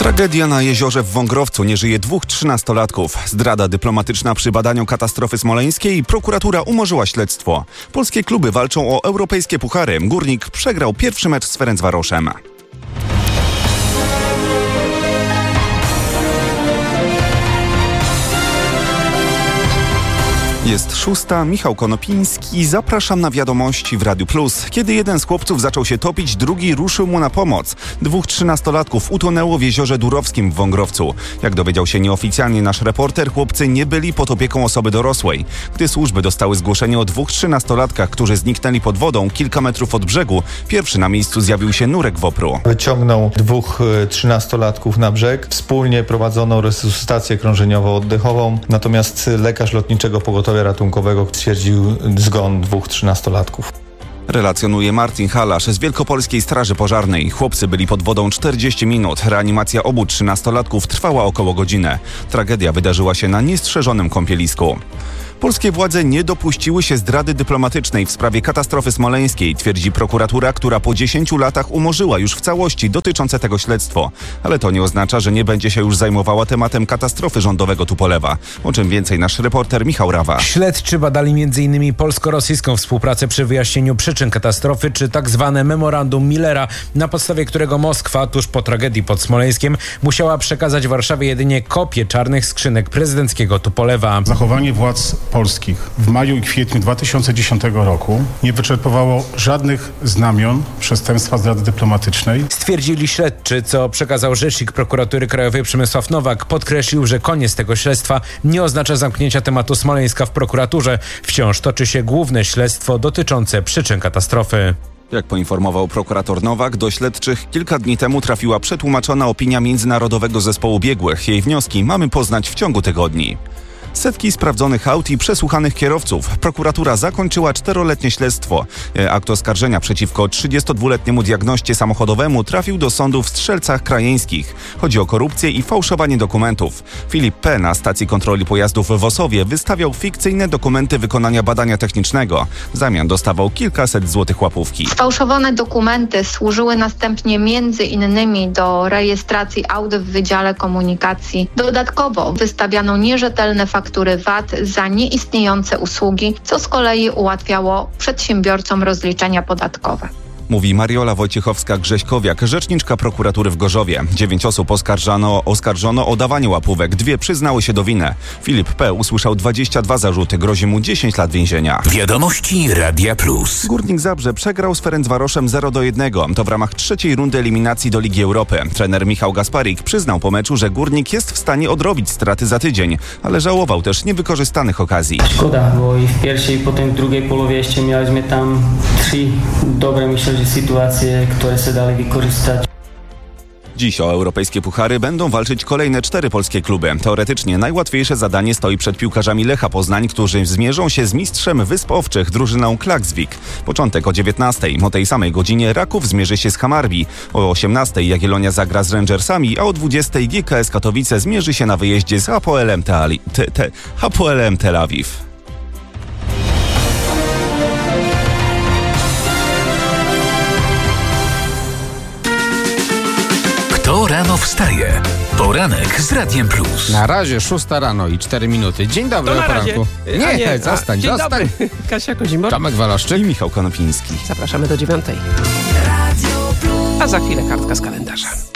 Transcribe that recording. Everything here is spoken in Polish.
Tragedia na jeziorze w Wągrowcu. Nie żyje 2 13-latków. Zdrada dyplomatyczna przy badaniu katastrofy smoleńskiej. Prokuratura umorzyła śledztwo. Polskie kluby walczą o europejskie puchary. Górnik przegrał pierwszy mecz z Ferencvaroszem. Jest 6. Michał Konopiński. Zapraszam na wiadomości w Radiu Plus. Kiedy jeden z chłopców zaczął się topić, drugi ruszył mu na pomoc. 2 13-latków utonęło w jeziorze Durowskim w Wągrowcu. Jak dowiedział się nieoficjalnie nasz reporter, chłopcy nie byli pod opieką osoby dorosłej. Gdy służby dostały zgłoszenie o 2 13-latkach, którzy zniknęli pod wodą kilka metrów od brzegu, pierwszy na miejscu zjawił się Nurek Wopru. Wyciągnął 2 13-latków na brzeg. Wspólnie prowadzono resuscytację krążeniowo-oddechową. Natomiast lekarz lotniczego pogotowia ratunkowego stwierdził zgon 2 13-latków. Relacjonuje Marcin Halasz z Wielkopolskiej Straży Pożarnej. Chłopcy byli pod wodą 40 minut. Reanimacja obu 13-latków trwała około godzinę. Tragedia wydarzyła się na niestrzeżonym kąpielisku. Polskie władze nie dopuściły się zdrady dyplomatycznej w sprawie katastrofy smoleńskiej, twierdzi prokuratura, która po 10 latach umorzyła już w całości dotyczące tego śledztwo. Ale to nie oznacza, że nie będzie się już zajmowała tematem katastrofy rządowego Tupolewa. O czym więcej nasz reporter Michał Rawa. Śledczy badali m.in. polsko-rosyjską współpracę przy wyjaśnieniu przyczyn katastrofy, czy tak zwane memorandum Millera, na podstawie którego Moskwa tuż po tragedii pod Smoleńskiem musiała przekazać Warszawie jedynie kopię czarnych skrzynek prezydenckiego Tupolewa. Zachowanie władz polskich w maju i kwietniu 2010 roku nie wyczerpywało żadnych znamion przestępstwa zdrady dyplomatycznej. Stwierdzili śledczy, co przekazał rzecznik prokuratury krajowej Przemysław Nowak. Podkreślił, że koniec tego śledztwa nie oznacza zamknięcia tematu Smoleńska w prokuraturze. Wciąż toczy się główne śledztwo dotyczące przyczyn katastrofy. Jak poinformował prokurator Nowak, do śledczych kilka dni temu trafiła przetłumaczona opinia Międzynarodowego Zespołu Biegłych. Jej wnioski mamy poznać w ciągu tygodni. Setki sprawdzonych aut i przesłuchanych kierowców. Prokuratura zakończyła 4-letnie śledztwo. Akt oskarżenia przeciwko 32-letniemu diagnoście samochodowemu trafił do sądu w Strzelcach Krajeńskich. Chodzi o korupcję i fałszowanie dokumentów. Filip P. na stacji kontroli pojazdów w Osowie wystawiał fikcyjne dokumenty wykonania badania technicznego. W zamian dostawał kilkaset złotych łapówki. Sfałszowane dokumenty służyły następnie między innymi do rejestracji aut w Wydziale Komunikacji. Dodatkowo wystawiano nierzetelne faktury VAT za nieistniejące usługi, co z kolei ułatwiało przedsiębiorcom rozliczenia podatkowe. Mówi Mariola Wojciechowska-Grześkowiak, rzeczniczka prokuratury w Gorzowie. 9 osób oskarżono o dawanie łapówek, 2 przyznały się do winy. Filip P. usłyszał 22 zarzuty, grozi mu 10 lat więzienia. Wiadomości Radia Plus. Górnik Zabrze przegrał z Ferencvaroszem 0-1. To w ramach 3. rundy eliminacji do Ligi Europy. Trener Michał Gasparik przyznał po meczu, że Górnik jest w stanie odrobić straty za tydzień, ale żałował też niewykorzystanych okazji. Szkoda, bo i w pierwszej, i potem w drugiej połowie jeszcze mieliśmy tam 3 dobre, myślę, sytuacje, które się dali wykorzystać. Dziś o europejskie puchary będą walczyć kolejne 4 polskie kluby. Teoretycznie najłatwiejsze zadanie stoi przed piłkarzami Lecha Poznań, którzy zmierzą się z mistrzem Wysp Owczych, drużyną Klaksvik. Początek o 19:00. O tej samej godzinie Raków zmierzy się z Hammarby. O 18:00 Jagiellonia zagra z Rangersami, a o 20:00 GKS Katowice zmierzy się na wyjeździe z Hapoelem Tel Awiw. Kto rano wstaje? Poranek z Radiem Plus. Na razie 6 rano i 4 minuty. Dzień dobry, to na poranku. Nie, zostań. Dzień dobry. Kasia Kozimor. Tomek Waloszczyk I Michał Konopiński. Zapraszamy do 9:00. A za chwilę kartka z kalendarza.